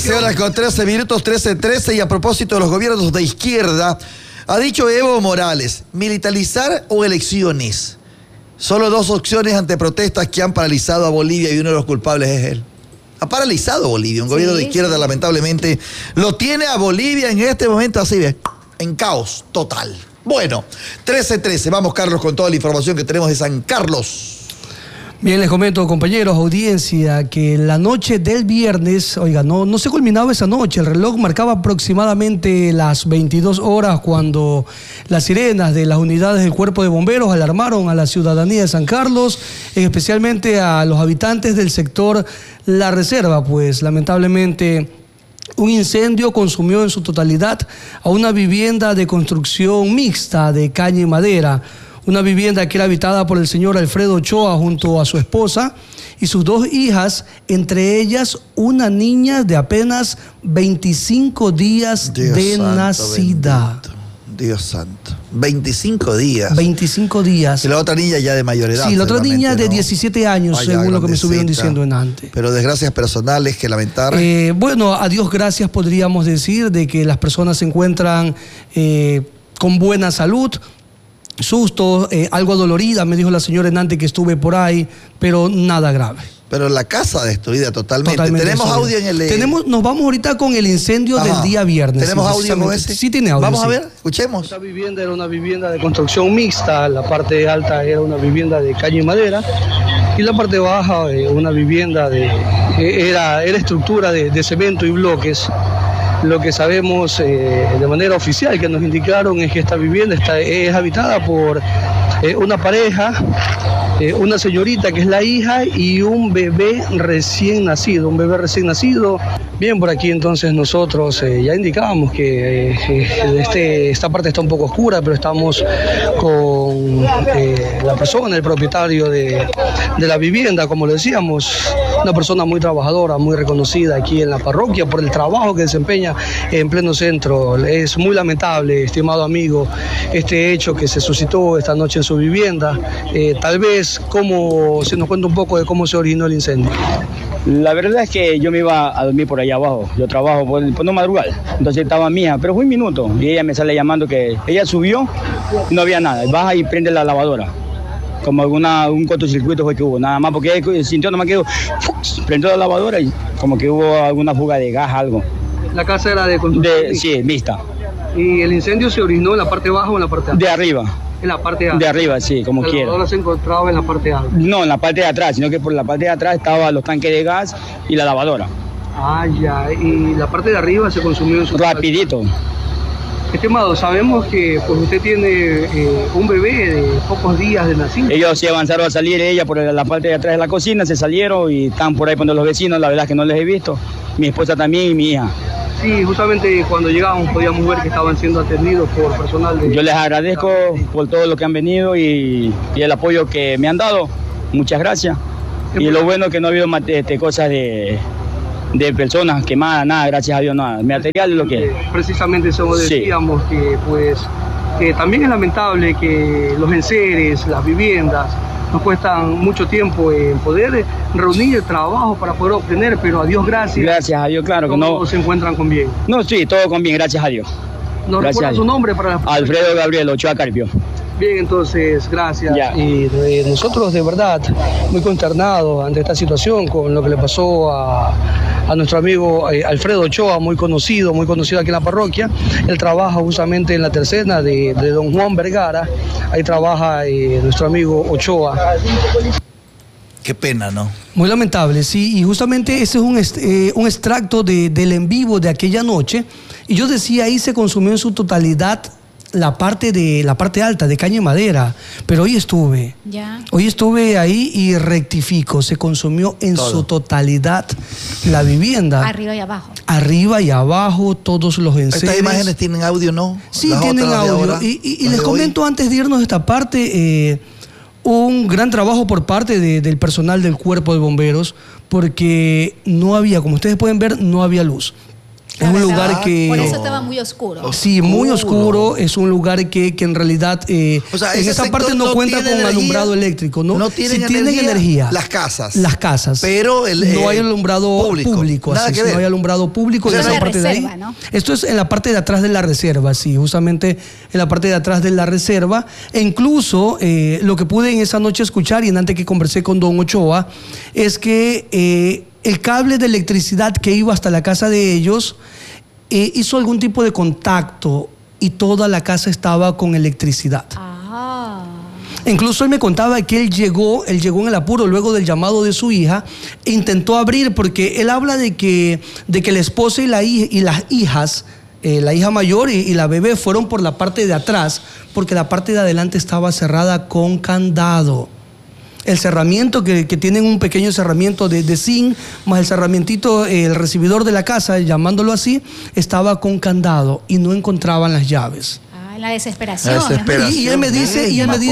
13 horas con 13 minutos, 13:13, y a propósito de los gobiernos de izquierda, ha dicho Evo Morales, militarizar o elecciones. Solo dos opciones ante protestas que han paralizado a Bolivia y uno de los culpables es él. Ha paralizado a Bolivia, un gobierno de izquierda lamentablemente lo tiene a Bolivia en este momento así, en caos total. Bueno, 13:13, vamos Carlos con toda la información que tenemos de San Carlos. Bien, les comento, compañeros, audiencia, que la noche del viernes, oiga, no se culminaba esa noche, el reloj marcaba aproximadamente las 22 horas cuando las sirenas de las unidades del Cuerpo de Bomberos alarmaron a la ciudadanía de San Carlos, especialmente a los habitantes del sector La Reserva, pues lamentablemente un incendio consumió en su totalidad a una vivienda de construcción mixta de caña y madera. Una vivienda que era habitada por el señor Alfredo Ochoa junto a su esposa y sus dos hijas, entre ellas una niña de apenas 25 días de nacida. Bendito. Dios santo. 25 días. 25 días. Y la otra niña ya de mayor edad. Sí, la otra niña de 17 años, según lo que me estuvieron diciendo en antes. Pero desgracias personales que lamentar. Bueno, a Dios gracias podríamos decir de que las personas se encuentran con buena salud. Susto, algo dolorida, me dijo la señora Enante que estuve por ahí, pero nada grave. Pero la casa destruida totalmente. Tenemos audio en el... Nos vamos ahorita con el incendio del día viernes. ¿Tenemos audio con ese? Sí, tiene audio. Vamos a ver, escuchemos. Esta vivienda era una vivienda de construcción mixta, la parte alta era una vivienda de caña y madera y la parte baja una vivienda era estructura de cemento y bloques. Lo que sabemos de manera oficial que nos indicaron es que esta vivienda es habitada por una pareja, una señorita que es la hija y un bebé recién nacido, Bien, por aquí entonces nosotros ya indicábamos que esta parte está un poco oscura, pero estamos con la persona, el propietario de la vivienda, como le decíamos, una persona muy trabajadora, muy reconocida aquí en la parroquia por el trabajo que desempeña en pleno centro. Es muy lamentable, estimado amigo, este hecho que se suscitó esta noche en su vivienda. Tal vez, se nos cuenta un poco de cómo se originó el incendio. La verdad es que yo me iba a dormir por allá abajo. Yo trabajo por no madrugar. Entonces estaba mi hija, pero fue un minuto. Y ella me sale llamando que ella subió y no había nada. Baja y prende la lavadora. Como un cortocircuito fue que hubo. Nada más porque ella sintió nada más que prendió la lavadora y como que hubo alguna fuga de gas, algo. ¿La casa era de construcción? Sí, mixta. ¿Y el incendio se originó en la parte baja o en la parte alta? De arriba. En la parte alta. De arriba, sí, como quiera. ¿La lavadora se encontraba en la parte alta? No, en la parte de atrás, sino que por la parte de atrás estaban los tanques de gas y la lavadora. Ah, ya. ¿Y la parte de arriba se consumió en su rapidito? Estimado, sabemos que pues usted tiene un bebé de pocos días de nacido. Ellos se avanzaron a salir, ella por la parte de atrás de la cocina, se salieron y están por ahí poniendo los vecinos, la verdad es que no les he visto. Mi esposa también y mi hija. Sí, justamente cuando llegamos podíamos ver que estaban siendo atendidos por personal de... Yo les agradezco por todo lo que han venido y el apoyo que me han dado. Muchas gracias. Y lo bueno es que no ha habido cosas de personas quemadas, nada, gracias a Dios, nada. Material es lo que es. Precisamente eso decíamos, que también es lamentable que los enseres, las viviendas, nos cuestan mucho tiempo en poder reunir el trabajo para poder obtener, pero a Dios gracias. Gracias a Dios, claro que no. Todos se encuentran con bien. No, sí, todo con bien, gracias a Dios. ¿Nos recuerda su nombre para las personas? Alfredo Gabriel Ochoa Carpio. Bien, entonces, gracias. Ya. Y nosotros de verdad muy consternados ante esta situación con lo que le pasó a nuestro amigo Alfredo Ochoa, muy conocido aquí en la parroquia. Él trabaja justamente en la tercena de don Juan Vergara. Ahí trabaja nuestro amigo Ochoa. Qué pena, ¿no? Muy lamentable, sí. Y justamente ese es un extracto del en vivo de aquella noche. Y yo decía, ahí se consumió en su totalidad la parte alta de caña y madera, pero hoy estuve ahí y rectifico, se consumió en su totalidad la vivienda. Arriba y abajo, todos los enseres. ¿Estas imágenes tienen audio, no? Sí, tienen audio. Y les comento antes de irnos de esta parte, un gran trabajo por parte del personal del Cuerpo de Bomberos, porque no había, como ustedes pueden ver, no había luz. Es un lugar que... Por eso estaba muy oscuro. Sí, muy oscuro. Es un lugar que en realidad O sea, en ese esa parte sector no no cuenta tiene con energía, alumbrado eléctrico, ¿no? No tienen tienen energía. Las casas. Las casas. Pero no hay alumbrado público. Nada así que es, ver. no hay alumbrado público. O sea, en esa la parte reserva, de ahí. ¿no? Esto es en la parte de atrás de la reserva, sí, justamente en la parte de atrás de la reserva. E incluso lo que pude en esa noche escuchar, y en antes que conversé con don Ochoa, es que el cable de electricidad que iba hasta la casa de ellos hizo algún tipo de contacto y toda la casa estaba con electricidad. Incluso él me contaba que él llegó en el apuro luego del llamado de su hija e intentó abrir, porque él habla de que la esposa y las hijas, la hija mayor y la bebé fueron por la parte de atrás, porque la parte de adelante estaba cerrada con candado. El cerramiento, que tienen un pequeño cerramiento de zinc, más el cerramientito, el recibidor de la casa, llamándolo así, estaba con candado y no encontraban las llaves. La desesperación. Y él me dice,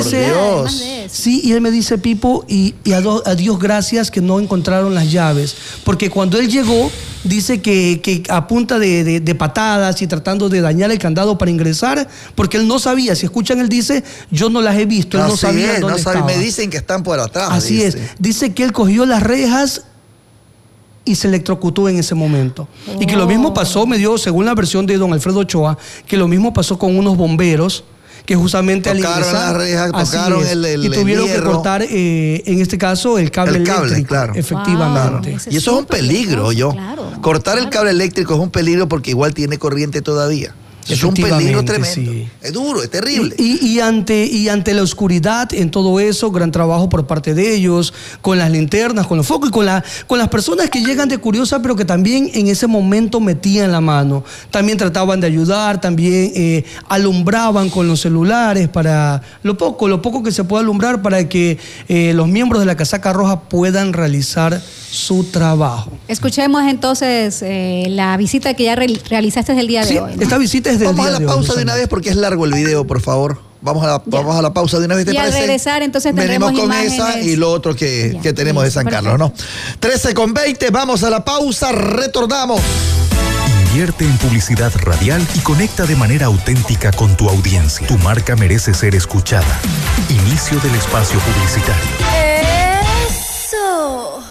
sí, y él me dice, Pipo, y a Dios gracias que no encontraron las llaves, porque cuando él llegó, dice que a punta de patadas y tratando de dañar el candado para ingresar, porque él no sabía, si escuchan, él dice, yo no las he visto, él no sabía dónde estaba. Me dicen que están por atrás. Así es, dice que él cogió las rejas y se electrocutó en ese momento. Y que lo mismo pasó, según la versión de don Alfredo Ochoa, que lo mismo pasó con unos bomberos que justamente tocaron al ingresar, las rejas, tocaron el y tuvieron hierro. Que cortar, en este caso, el cable eléctrico. Claro. Efectivamente. Wow, Y eso es un peligro, claro, cortar el cable eléctrico es un peligro porque igual tiene corriente todavía. Es un peligro tremendo. Sí. Es duro, es terrible. Y ante la oscuridad, en todo eso, gran trabajo por parte de ellos, con las linternas, con los focos y con las personas que llegan de curiosas, pero que también en ese momento metían la mano. También trataban de ayudar, también alumbraban con los celulares para lo poco que se pueda alumbrar para que los miembros de la Casaca Roja puedan realizar su trabajo. Escuchemos entonces la visita que ya realizaste el día de hoy, ¿no? Esta visita es del Vamos día a la pausa de una vez porque es largo el video, por favor. Vamos a la pausa de una vez, ¿te parece? Y al regresar, entonces tendremos venimos con imágenes. esa y lo otro que tenemos de San Carlos, ¿no? 13:20, vamos a la pausa, retornamos. Invierte en publicidad radial y conecta de manera auténtica con tu audiencia. Tu marca merece ser escuchada. Inicio del espacio publicitario. ¡Eso!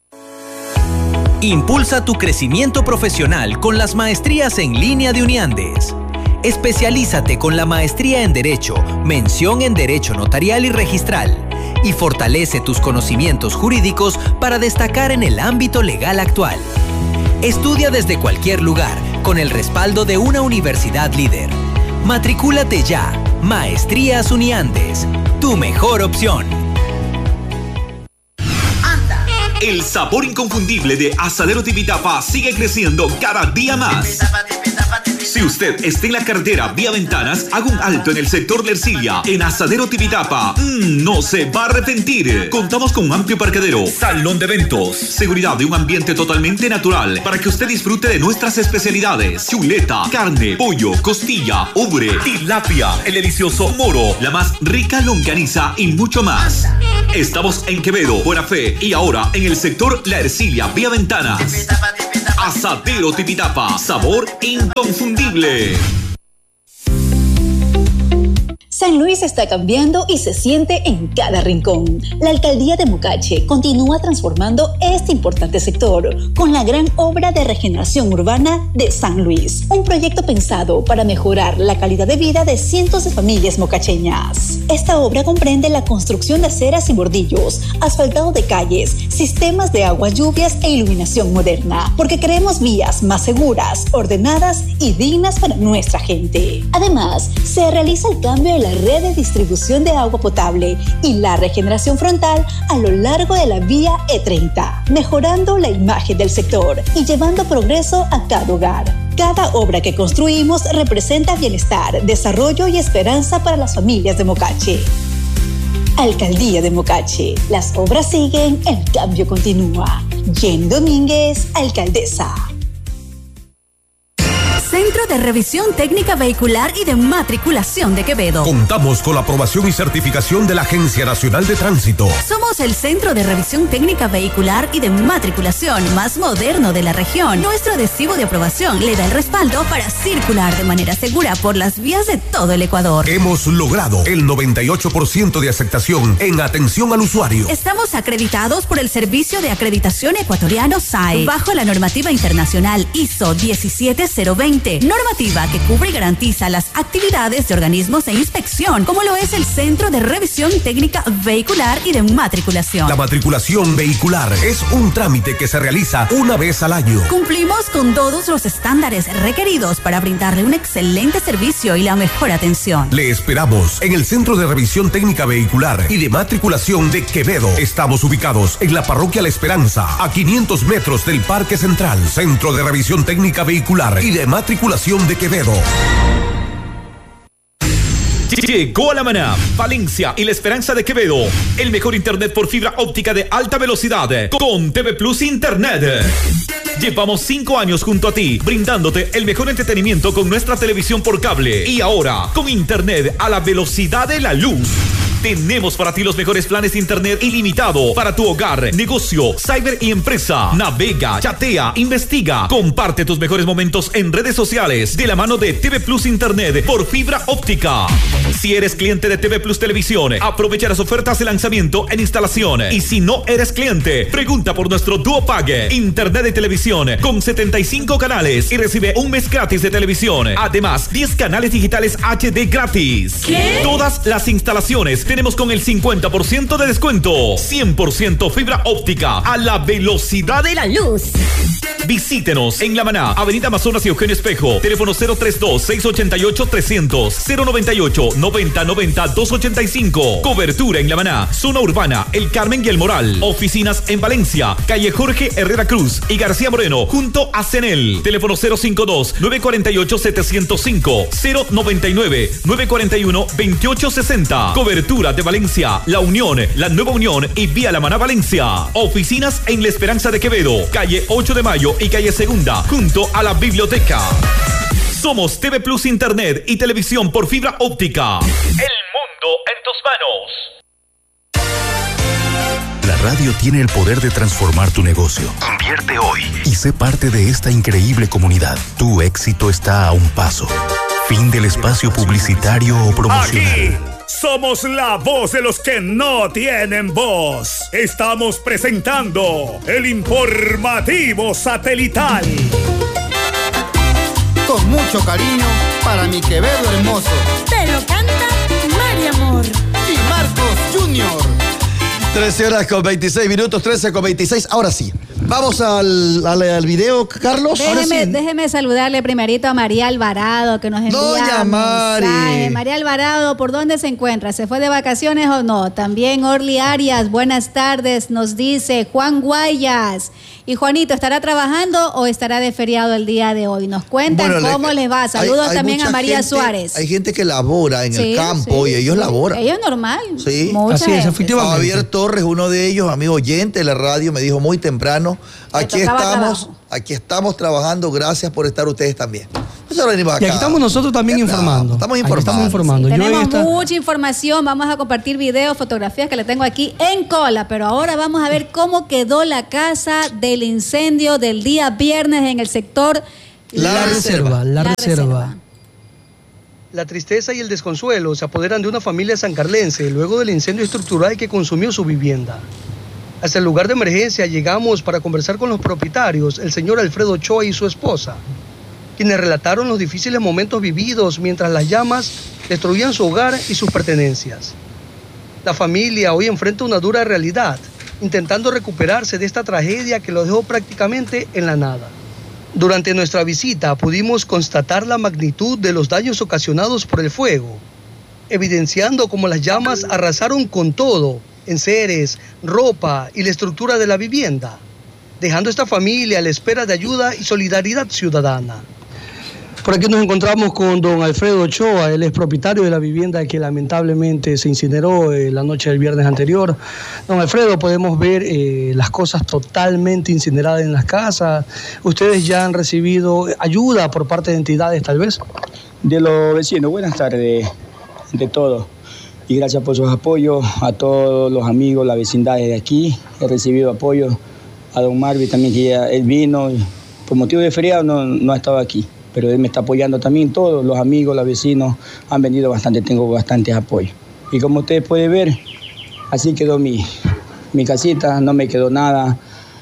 Impulsa tu crecimiento profesional con las maestrías en línea de Uniandes. Especialízate con la maestría en Derecho, mención en Derecho Notarial y Registral, y fortalece tus conocimientos jurídicos para destacar en el ámbito legal actual. Estudia desde cualquier lugar, con el respaldo de una universidad líder. Matricúlate ya. Maestrías Uniandes, tu mejor opción. El sabor inconfundible de Asadero Tipitapa sigue creciendo cada día más. Si usted está en la carretera vía Ventanas, haga un alto en el sector de Ercilia, en Asadero Tipitapa. No se va a arrepentir. Contamos con un amplio parqueadero, salón de eventos, seguridad de un ambiente totalmente natural para que usted disfrute de nuestras especialidades: chuleta, carne, pollo, costilla, ubre, tilapia, el delicioso moro, la más rica longaniza y mucho más. Estamos en Quevedo, Buena Fe y ahora en el sector La Ercilia vía Ventanas. Asadero Tipitapa, sabor inconfundible. San Luis está cambiando y se siente en cada rincón. La alcaldía de Mocache continúa transformando este importante sector con la gran obra de regeneración urbana de San Luis, un proyecto pensado para mejorar la calidad de vida de cientos de familias mocacheñas. Esta obra comprende la construcción de aceras y bordillos, asfaltado de calles, sistemas de aguas lluvias e iluminación moderna, porque queremos vías más seguras, ordenadas y dignas para nuestra gente. Además, se realiza el cambio de la red de distribución de agua potable y la regeneración frontal a lo largo de la vía E30, mejorando la imagen del sector y llevando progreso a cada hogar. Cada obra que construimos representa bienestar, desarrollo y esperanza para las familias de Mocache. Alcaldía de Mocache. Las obras siguen, el cambio continúa. Jenny Domínguez, alcaldesa. Centro de Revisión Técnica Vehicular y de Matriculación de Quevedo. Contamos con la aprobación y certificación de la Agencia Nacional de Tránsito. Somos el Centro de Revisión Técnica Vehicular y de Matriculación más moderno de la región. Nuestro adhesivo de aprobación le da el respaldo para circular de manera segura por las vías de todo el Ecuador. Hemos logrado el 98% de aceptación en atención al usuario. Estamos acreditados por el Servicio de Acreditación Ecuatoriano SAE, bajo la normativa internacional ISO 17020, normativa que cubre y garantiza las actividades de organismos de inspección, como lo es el Centro de Revisión Técnica Vehicular y de Matriculación. La matriculación vehicular es un trámite que se realiza una vez al año. Cumplimos con todos los estándares requeridos para brindarle un excelente servicio y la mejor atención. Le esperamos en el Centro de Revisión Técnica Vehicular y de Matriculación de Quevedo. Estamos ubicados en la Parroquia La Esperanza, a 500 metros del Parque Central. Centro de Revisión Técnica Vehicular y de Matriculación de Quevedo. Llegó a La Maná, Valencia y La Esperanza de Quevedo. El mejor internet por fibra óptica de alta velocidad con TV Plus Internet. Llevamos 5 años junto a ti, brindándote el mejor entretenimiento con nuestra televisión por cable. Y ahora, con internet a la velocidad de la luz. Tenemos para ti los mejores planes de internet ilimitado para tu hogar, negocio, cyber y empresa. Navega, chatea, investiga. Comparte tus mejores momentos en redes sociales de la mano de TV Plus Internet por fibra óptica. Si eres cliente de TV Plus Televisión, aprovecha las ofertas de lanzamiento en instalación. Y si no eres cliente, pregunta por nuestro Duo Pague. Internet de televisión con 75 canales y recibe un mes gratis de televisión. Además, 10 canales digitales HD gratis. ¿Qué? Todas las instalaciones tenemos con el 50% de descuento. 100% fibra óptica a la velocidad de la luz. Visítenos en La Maná, Avenida Amazonas y Eugenio Espejo. Teléfono 032-688-300, 098-9090-285. Cobertura en La Maná, zona urbana, El Carmen y El Moral. Oficinas en Valencia, calle Jorge Herrera Cruz y García Moreno, junto a CENEL. Teléfono 052-948-705, 099-941-2860. Cobertura de Valencia, La Unión, La Nueva Unión y Vía La Maná Valencia. Oficinas en La Esperanza de Quevedo, calle 8 de Mayo y calle Segunda, junto a la biblioteca. Somos TV Plus Internet y televisión por fibra óptica. El mundo en tus manos. La radio tiene el poder de transformar tu negocio. Invierte hoy y sé parte de esta increíble comunidad. Tu éxito está a un paso. Fin del espacio publicitario o promocional. Aquí somos la voz de los que no tienen voz. Estamos presentando el informativo satelital. Con mucho cariño para mi Quevedo hermoso. Te lo canta Mari Amor y Marcos Junior. 13 horas con 26 minutos, 13 con 26. Ahora sí, vamos al video, Carlos. Déjeme saludarle primerito a María Alvarado, que nos envía Doña Mari. mensaje. María Alvarado, ¿por dónde se encuentra? ¿Se fue de vacaciones o no? También Orly Arias, buenas tardes, nos dice Juan Guayas. Y Juanito, ¿estará trabajando o estará de feriado el día de hoy? Nos cuentan cómo les va. Saludos también a María Suárez. Hay gente que labora en el campo y ellos laboran. Ellos normal. Sí. Así es, efectivamente. Javier Torres, uno de ellos, amigo oyente de la radio, me dijo muy temprano, aquí estamos trabajando, gracias por estar ustedes también. Nosotros venimos acá. Y aquí estamos nosotros también informando. Estamos informando. Sí, tenemos mucha información, vamos a compartir videos, fotografías que le tengo aquí en cola, pero ahora vamos a ver cómo quedó la casa del incendio del día viernes en el sector La Reserva. La tristeza y el desconsuelo se apoderan de una familia sancarlense luego del incendio estructural que consumió su vivienda. Hasta el lugar de emergencia llegamos para conversar con los propietarios, el señor Alfredo Ochoa y su esposa, quienes relataron los difíciles momentos vividos mientras las llamas destruían su hogar y sus pertenencias. La familia hoy enfrenta una dura realidad, intentando recuperarse de esta tragedia que lo dejó prácticamente en la nada. Durante nuestra visita pudimos constatar la magnitud de los daños ocasionados por el fuego, evidenciando cómo las llamas arrasaron con todo, enseres, ropa y la estructura de la vivienda, dejando a esta familia a la espera de ayuda y solidaridad ciudadana. Por aquí nos encontramos con don Alfredo Ochoa, él es propietario de la vivienda que lamentablemente se incineró la noche del viernes anterior. Don Alfredo, podemos ver las cosas totalmente incineradas en las casas. ¿Ustedes ya han recibido ayuda por parte de entidades tal vez? De los vecinos, buenas tardes de todos. Y gracias por sus apoyos a todos los amigos, la vecindad de aquí. He recibido apoyo a don Marvin también, que ya él vino. Por motivo de feriado no ha estado aquí, pero él me está apoyando también. Todos los amigos, los vecinos han venido bastante, tengo bastantes apoyos. Y como ustedes pueden ver, así quedó mi casita, no me quedó nada.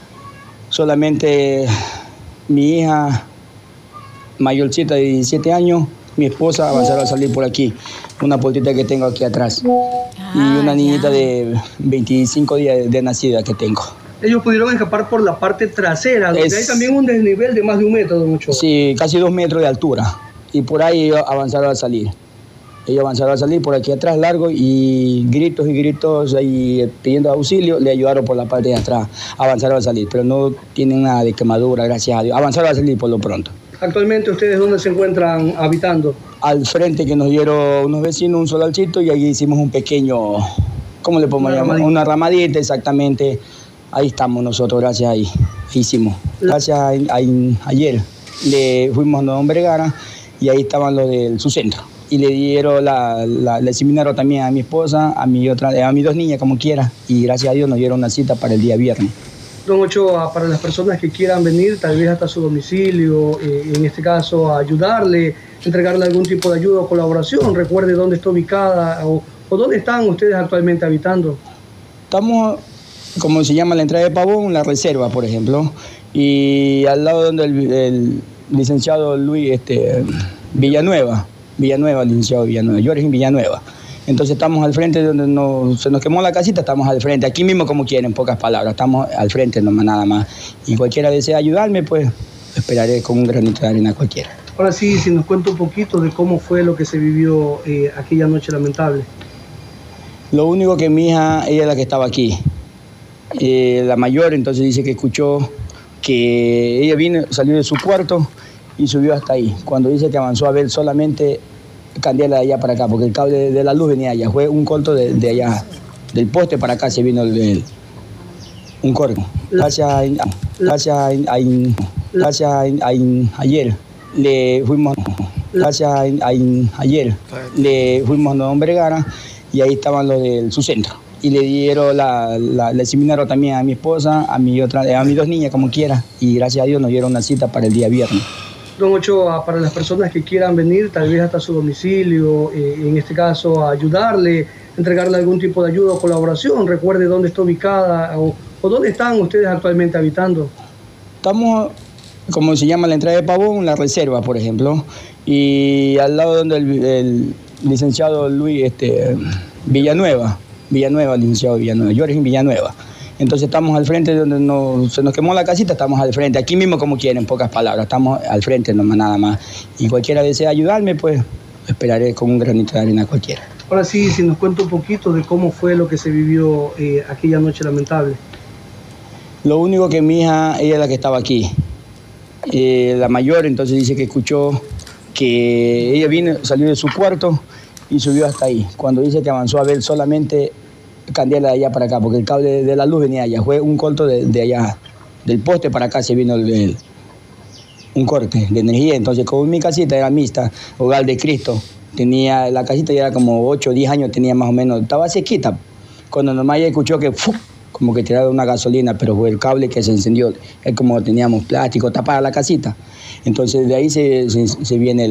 Solamente mi hija mayorcita de 17 años, mi esposa avanzaron a salir por aquí. Una puertita que tengo aquí atrás. Y una niñita de 25 días de nacida que tengo. Ellos pudieron escapar por la parte trasera, donde hay también un desnivel de más de 1 metro, don Ochoa. Sí, casi 2 metros de altura. Y por ahí ellos avanzaron a salir. Ellos avanzaron a salir por aquí atrás largo y gritos ahí pidiendo auxilio, le ayudaron por la parte de atrás. Avanzaron a salir, pero no tienen nada de quemadura, gracias a Dios. Avanzaron a salir por lo pronto. ¿Actualmente ustedes dónde se encuentran habitando? Al frente que nos dieron unos vecinos un solarcito y allí hicimos un pequeño, ¿cómo le podemos llamar? Una ramadita, exactamente. Ahí estamos nosotros, gracias ahí. Hicimos. Gracias ayer le fuimos a Don Vergara y ahí estaban los del su centro. Y le dieron le asignaron también a mi esposa, a mis 2 niñas, como quiera. Y gracias a Dios nos dieron una cita para el día viernes. Don Ochoa, para las personas que quieran venir, tal vez hasta su domicilio, en este caso, a ayudarle, entregarle algún tipo de ayuda o colaboración, recuerde dónde está ubicada o dónde están ustedes actualmente habitando. Estamos, como se llama la entrada de Pavón, la reserva, por ejemplo, y al lado donde el licenciado Luis Villanueva, licenciado Villanueva, Jorge Villanueva. Entonces estamos al frente donde se nos quemó la casita, estamos al frente, aquí mismo como quieren, en pocas palabras, estamos al frente nomás, nada más. Y cualquiera desea ayudarme, pues esperaré con un granito de arena cualquiera. Ahora sí, si nos cuenta un poquito de cómo fue lo que se vivió aquella noche lamentable. Lo único que mi hija, ella es la que estaba aquí, la mayor, entonces dice que escuchó que ella salió de su cuarto y subió hasta ahí. Cuando dice que avanzó a ver solamente candela de allá para acá, porque el cable de la luz venía allá, fue un corto de allá, del poste para acá se vino un corto. Ayer le fuimos a Don Vergara y ahí estaban los del su centro. Y le dieron le asignaron también a mi esposa, a mis 2 niñas, como quiera, y gracias a Dios nos dieron una cita para el día viernes. Don Ochoa, para las personas que quieran venir, tal vez hasta su domicilio, en este caso, a ayudarle, entregarle algún tipo de ayuda o colaboración, recuerde dónde está ubicada o dónde están ustedes actualmente habitando. Estamos, como se llama la entrada de Pavón, la reserva, por ejemplo, y al lado donde el licenciado Luis Villanueva, licenciado Villanueva, Jorge Villanueva. Entonces estamos al frente donde se nos quemó la casita, estamos al frente, aquí mismo como quieren, en pocas palabras, estamos al frente nomás, nada más. Y cualquiera desea ayudarme, pues esperaré con un granito de arena cualquiera. Ahora sí, si nos cuenta un poquito de cómo fue lo que se vivió aquella noche lamentable. Lo único que mi hija, ella es la que estaba aquí, la mayor, entonces dice que escuchó que ella salió de su cuarto y subió hasta ahí. Cuando dice que avanzó a ver solamente candela de allá para acá, porque el cable de la luz venía allá, fue un corto de allá, del poste para acá se vino un corte de energía. Entonces, como mi casita era mixta, Hogar de Cristo, la casita ya era como 8 o 10 años, tenía más o menos, estaba sequita. Cuando nomás ella escuchó que como que tiraron una gasolina, pero fue el cable que se encendió, es como teníamos plástico tapada la casita. Entonces de ahí se viene